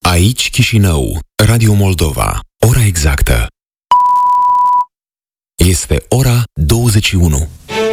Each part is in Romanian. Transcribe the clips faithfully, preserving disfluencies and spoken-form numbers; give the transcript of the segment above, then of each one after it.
Aici Chișinău, Radio Moldova. Ora exactă este ora douăzeci și unu.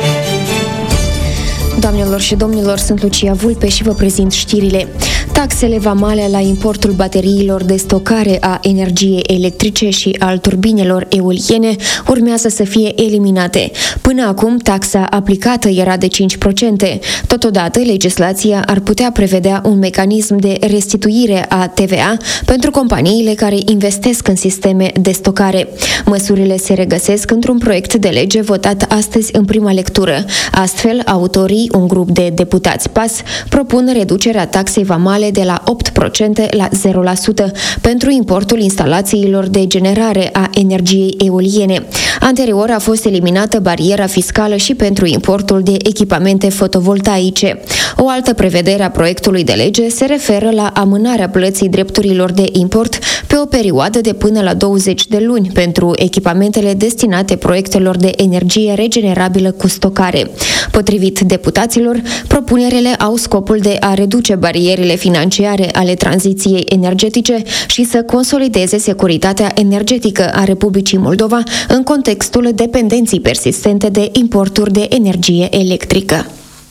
Doamnelor și domnilor, sunt Lucia Vulpe și vă prezint știrile. Taxele vamale la importul bateriilor de stocare a energiei electrice și al turbinelor eoliene urmează să fie eliminate. Până acum, taxa aplicată era de cinci la sută. Totodată, legislația ar putea prevedea un mecanism de restituire a T V A pentru companiile care investesc în sisteme de stocare. Măsurile se regăsesc într-un proiect de lege votat astăzi în prima lectură. Astfel, autorii, un grup de deputați P A S, propun reducerea taxei vamale de la opt la sută la zero la sută pentru importul instalațiilor de generare a energiei eoliene. Anterior a fost eliminată bariera fiscală și pentru importul de echipamente fotovoltaice. O altă prevedere a proiectului de lege se referă la amânarea plății drepturilor de import pe o perioadă de până la douăzeci de luni pentru echipamentele destinate proiectelor de energie regenerabilă cu stocare. Potrivit deputaților, propunerile au scopul de a reduce barierele financiare ale tranziției energetice și să consolideze securitatea energetică a Republicii Moldova în contextul dependenței persistente de importuri de energie electrică.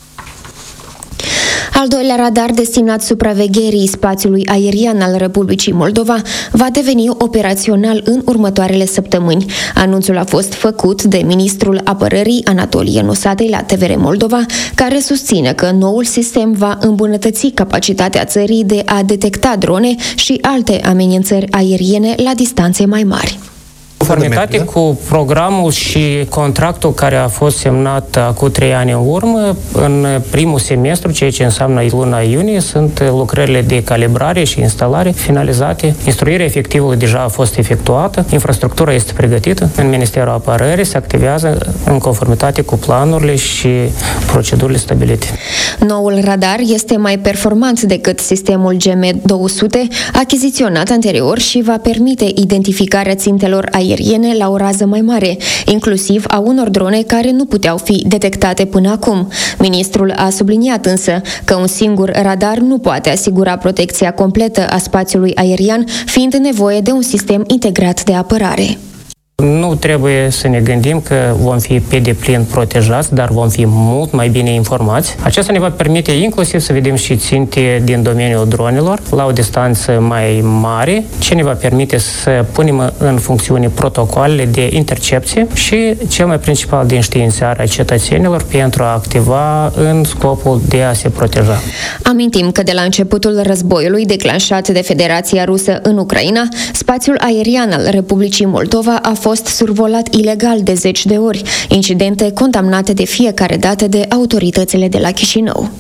Al doilea radar destinat supravegherii spațiului aerian al Republicii Moldova va deveni operațional în următoarele săptămâni. Anunțul a fost făcut de ministrul apărării Anatolie Nosatei la T V R Moldova, care susține că noul sistem va îmbunătăți capacitatea țării de a detecta drone și alte amenințări aeriene la distanțe mai mari. În conformitate cu programul și contractul care a fost semnat cu trei ani în urmă, în primul semestru, ceea ce înseamnă luna iunie, sunt lucrările de calibrare și instalare finalizate. Instruirea efectivului deja a fost efectuată, infrastructura este pregătită. În Ministerul Apărării se activează în conformitate cu planurile și procedurile stabilite. Noul radar este mai performant decât sistemul G M două sute, achiziționat anterior, și va permite identificarea țintelor aeriene la o rază mai mare, inclusiv a unor drone care nu puteau fi detectate până acum. Ministrul a subliniat însă că un singur radar nu poate asigura protecția completă a spațiului aerian, fiind nevoie de un sistem integrat de apărare. Nu trebuie să ne gândim că vom fi pe deplin protejați, dar vom fi mult mai bine informați. Aceasta ne va permite inclusiv să vedem și ținte din domeniul dronelor la o distanță mai mare, ce ne va permite să punem în funcțiune protocoalele de intercepție și cel mai principal de înștiințare a cetățenilor pentru a activa în scopul de a se proteja. Amintim că de la începutul războiului declanșat de Federația Rusă în Ucraina, spațiul aerian al Republicii Moldova a fost fost survolat ilegal de zeci de ori, incidente condamnate de fiecare dată de autoritățile de la Chișinău.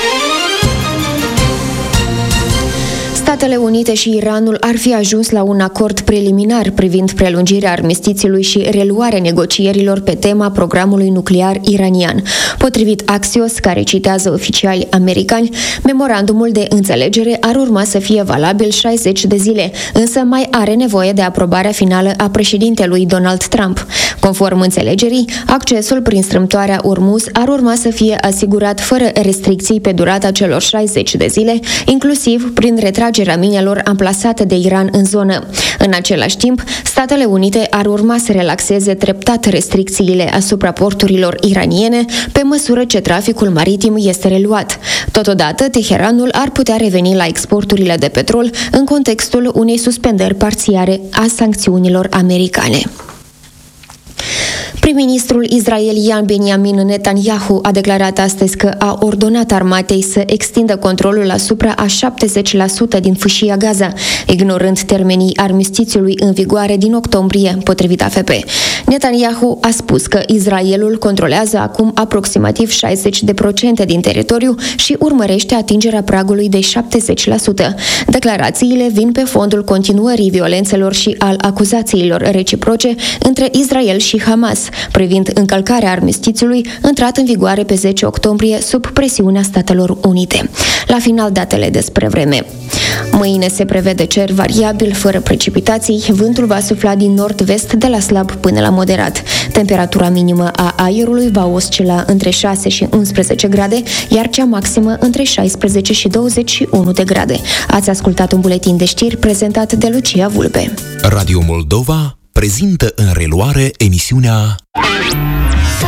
Statele Unite și Iranul ar fi ajuns la un acord preliminar privind prelungirea armistițiului și reluarea negocierilor pe tema programului nuclear iranian. Potrivit Axios, care citează oficiali americani, memorandumul de înțelegere ar urma să fie valabil șaizeci de zile, însă mai are nevoie de aprobarea finală a președintelui Donald Trump. Conform înțelegerii, accesul prin strâmtoarea Ormuz ar urma să fie asigurat fără restricții pe durata celor șaizeci de zile, inclusiv prin retragerea minelor amplasate de Iran în zonă. În același timp, Statele Unite ar urma să relaxeze treptat restricțiile asupra porturilor iraniene pe măsură ce traficul maritim este reluat. Totodată, Teheranul ar putea reveni la exporturile de petrol în contextul unei suspendări parțiale a sancțiunilor americane. Prim-ministrul israelian Benjamin Netanyahu a declarat astăzi că a ordonat armatei să extindă controlul asupra a șaptezeci la sută din fâșia Gaza, ignorând termenii armistițiului în vigoare din octombrie, potrivit A F P. Netanyahu a spus că Israelul controlează acum aproximativ șaizeci la sută din teritoriu și urmărește atingerea pragului de șaptezeci la sută. Declarațiile vin pe fondul continuării violențelor și al acuzațiilor reciproce între Israel și Hamas, privind încălcarea armistițiului intrat în vigoare pe zece octombrie sub presiunea Statelor Unite. La final, datele despre vreme. Mâine se prevede cer variabil, fără precipitații. Vântul va sufla din nord-vest de la slab până la moderat. Temperatura minimă a aerului va oscila între șase și unsprezece grade, iar cea maximă între șaisprezece și douăzeci și unu de grade. Ați ascultat un buletin de știri prezentat de Lucia Vulpe. Radio Moldova prezintă în reluare emisiunea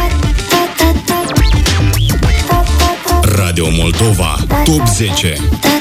Radio Moldova Top zece.